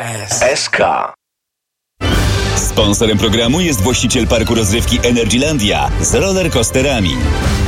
SK. Sponsorem programu jest właściciel parku rozrywki Energylandia z rollercoasterami.